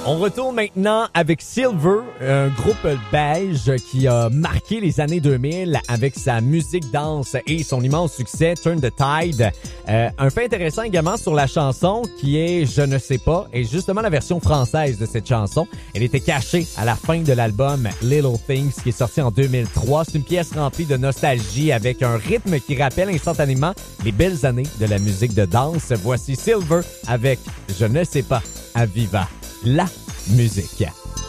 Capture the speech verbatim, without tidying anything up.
On retourne maintenant avec Silver, un groupe belge qui a marqué les années deux mille avec sa musique danse et son immense succès Turn the Tide. Euh, un fait intéressant également sur la chanson qui est Je ne sais pas et justement la version française de cette chanson. Elle était cachée à la fin de l'album Little Things qui est sorti en deux mille trois. C'est une pièce remplie de nostalgie avec un rythme qui rappelle instantanément les belles années de la musique de danse. Voici Silver avec Je ne sais pas à Viva. La musique.